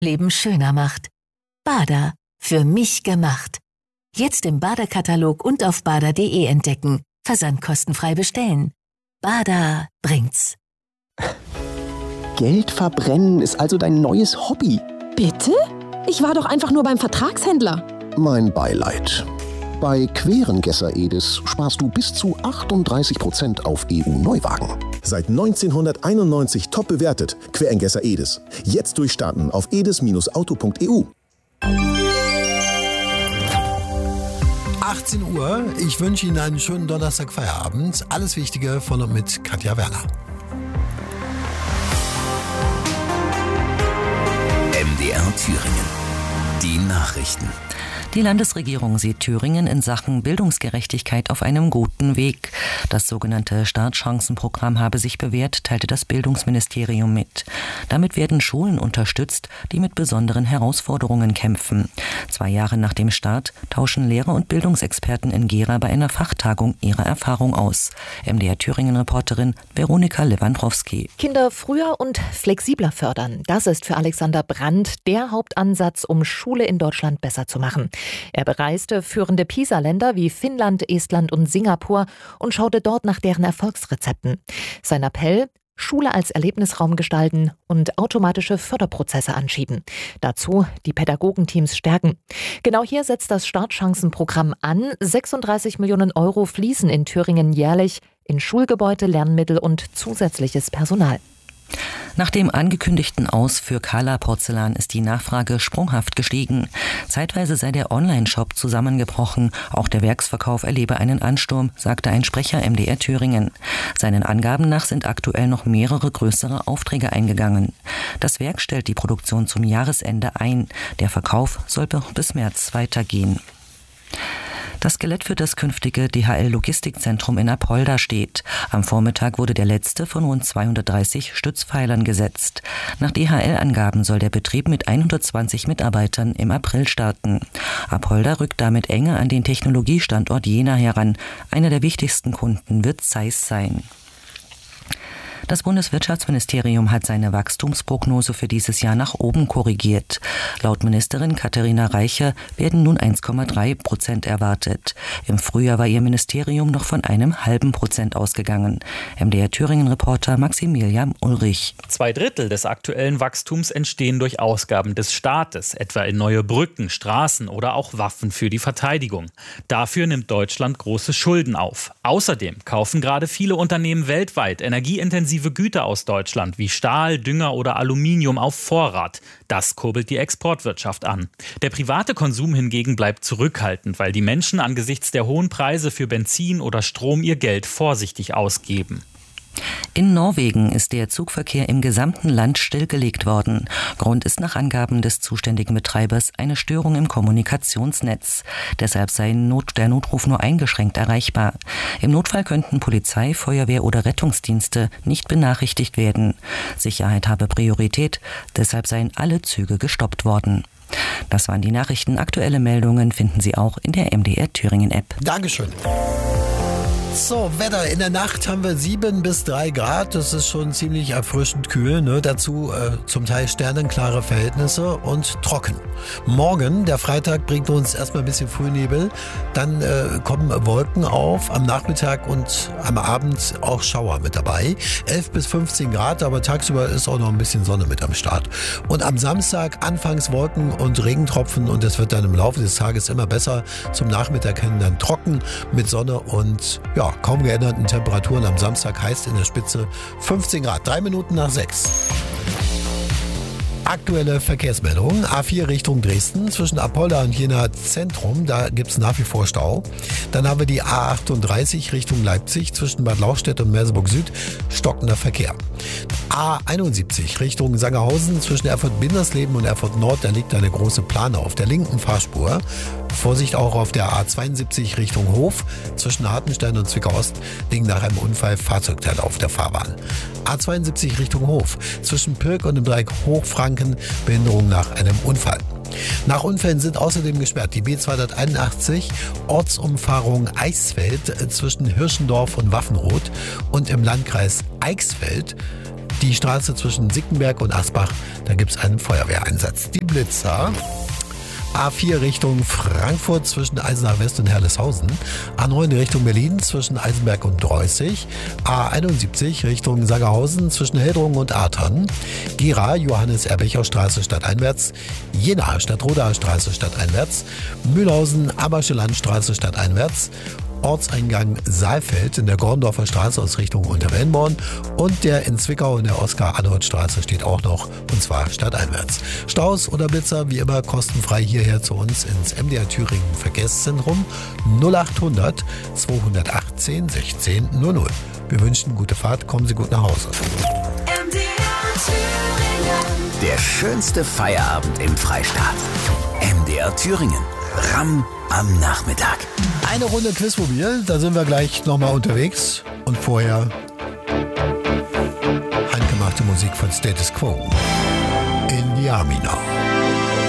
Leben schöner macht. Bada, für mich gemacht. Jetzt im Bada-Katalog und auf bada.de entdecken. Versand kostenfrei bestellen. Bada bringt's. Geld verbrennen ist also dein neues Hobby. Bitte? Ich war doch einfach nur beim Vertragshändler. Mein Beileid. Bei Querengesser Edis sparst du bis zu 38% auf EU-Neuwagen. Seit 1991 top bewertet. Querengesser Edis. Jetzt durchstarten auf edis-auto.eu. 18 Uhr. Ich wünsche Ihnen einen schönen Donnerstag-Feierabend. Alles Wichtige von und mit Katja Werner. MDR Thüringen. Die Nachrichten. Die Landesregierung sieht Thüringen in Sachen Bildungsgerechtigkeit auf einem guten Weg. Das sogenannte Startchancenprogramm habe sich bewährt, teilte das Bildungsministerium mit. Damit werden Schulen unterstützt, die mit besonderen Herausforderungen kämpfen. 2 Jahre nach dem Start tauschen Lehrer und Bildungsexperten in Gera bei einer Fachtagung ihre Erfahrung aus. MDR Thüringen-Reporterin Veronika Lewandowski. Kinder früher und flexibler fördern. Das ist für Alexander Brandt der Hauptansatz, um Schule in Deutschland besser zu machen. Er bereiste führende PISA-Länder wie Finnland, Estland und Singapur und schaute dort nach deren Erfolgsrezepten. Sein Appell: Schule als Erlebnisraum gestalten und automatische Förderprozesse anschieben. Dazu die Pädagogenteams stärken. Genau hier setzt das Startchancenprogramm an. 36 Millionen Euro fließen in Thüringen jährlich in Schulgebäude, Lernmittel und zusätzliches Personal. Nach dem angekündigten Aus für Kala Porzellan ist die Nachfrage sprunghaft gestiegen. Zeitweise sei der Online-Shop zusammengebrochen. Auch der Werksverkauf erlebe einen Ansturm, sagte ein Sprecher MDR Thüringen. Seinen Angaben nach sind aktuell noch mehrere größere Aufträge eingegangen. Das Werk stellt die Produktion zum Jahresende ein. Der Verkauf soll bis März weitergehen. Das Skelett für das künftige DHL-Logistikzentrum in Apolda steht. Am Vormittag wurde der letzte von rund 230 Stützpfeilern gesetzt. Nach DHL-Angaben soll der Betrieb mit 120 Mitarbeitern im April starten. Apolda rückt damit enger an den Technologiestandort Jena heran. Einer der wichtigsten Kunden wird Zeiss sein. Das Bundeswirtschaftsministerium hat seine Wachstumsprognose für dieses Jahr nach oben korrigiert. Laut Ministerin Katharina Reiche werden nun 1,3% erwartet. Im Frühjahr war ihr Ministerium noch von einem 0,5% ausgegangen. MDR Thüringen-Reporter Maximilian Ulrich. 2/3 des aktuellen Wachstums entstehen durch Ausgaben des Staates, etwa in neue Brücken, Straßen oder auch Waffen für die Verteidigung. Dafür nimmt Deutschland große Schulden auf. Außerdem kaufen gerade viele Unternehmen weltweit energieintensive Güter aus Deutschland wie Stahl, Dünger oder Aluminium auf Vorrat. Das kurbelt die Exportwirtschaft an. Der private Konsum hingegen bleibt zurückhaltend, weil die Menschen angesichts der hohen Preise für Benzin oder Strom ihr Geld vorsichtig ausgeben. In Norwegen ist der Zugverkehr im gesamten Land stillgelegt worden. Grund ist nach Angaben des zuständigen Betreibers eine Störung im Kommunikationsnetz. Deshalb sei der Notruf nur eingeschränkt erreichbar. Im Notfall könnten Polizei, Feuerwehr oder Rettungsdienste nicht benachrichtigt werden. Sicherheit habe Priorität, deshalb seien alle Züge gestoppt worden. Das waren die Nachrichten. Aktuelle Meldungen finden Sie auch in der MDR Thüringen App. Dankeschön. So, Wetter. In der Nacht haben wir 7 bis 3 Grad. Das ist schon ziemlich erfrischend kühl. Ne? Dazu zum Teil sternenklare Verhältnisse und trocken. Morgen, der Freitag, bringt uns erstmal ein bisschen Frühnebel. Dann kommen Wolken auf am Nachmittag und am Abend auch Schauer mit dabei. 11 bis 15 Grad, aber tagsüber ist auch noch ein bisschen Sonne mit am Start. Und am Samstag anfangs Wolken und Regentropfen und es wird dann im Laufe des Tages immer besser. Zum Nachmittag hin dann trocken mit Sonne und kaum geänderten Temperaturen. Am Samstag heißt in der Spitze 15 Grad, 3 Minuten nach 6. Aktuelle Verkehrsmeldungen. A4 Richtung Dresden zwischen Apolda und Jena Zentrum, da gibt es nach wie vor Stau. Dann haben wir die A38 Richtung Leipzig zwischen Bad Lauchstädt und Merseburg Süd, stockender Verkehr. A71 Richtung Sangerhausen zwischen Erfurt-Bindersleben und Erfurt Nord, da liegt eine große Plane auf der linken Fahrspur. Vorsicht auch auf der A72 Richtung Hof zwischen Hartenstein und Zwickau Ost liegen nach einem Unfall Fahrzeugteile auf der Fahrbahn. A72 Richtung Hof zwischen Pirk und dem Dreieck Hochfranken, Behinderung nach einem Unfall. Nach Unfällen sind außerdem gesperrt die B281 Ortsumfahrung Eichsfeld zwischen Hirschendorf und Waffenroth und im Landkreis Eichsfeld Die Straße zwischen Sickenberg und Asbach, da gibt es einen Feuerwehreinsatz. Die Blitzer. A4 Richtung Frankfurt zwischen Eisenach West und Herleshausen. A9 Richtung Berlin zwischen Eisenberg und Dreußig. A71 Richtung Sangerhausen zwischen Heldrungen und Artern. Gera Johannes-Erbecher-Straße stadteinwärts. Jena Stadtrodaer Straße stadteinwärts. Mühlhausen Abersche Landstraße stadteinwärts. Ortseingang Saalfeld in der Gorndorfer Straße aus Richtung Unterwellenborn und der in Zwickau in der Oskar-Arnold-Straße steht auch noch, und zwar stadteinwärts. Staus oder Blitzer, wie immer, kostenfrei hierher zu uns ins MDR Thüringen Verkehrszentrum 0800 218 16 00. Wir wünschen gute Fahrt, kommen Sie gut nach Hause. Der schönste Feierabend im Freistaat. MDR Thüringen. Ram am Nachmittag. Eine Runde Quizmobil, da sind wir gleich nochmal unterwegs. Und vorher handgemachte Musik von Status Quo. In the Army Now.